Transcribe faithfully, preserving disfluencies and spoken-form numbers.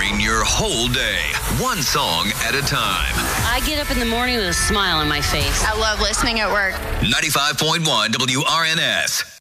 powering your whole day, one song at a time. I get up in the morning with a smile on my face. I love listening at work. ninety-five point one W R N S.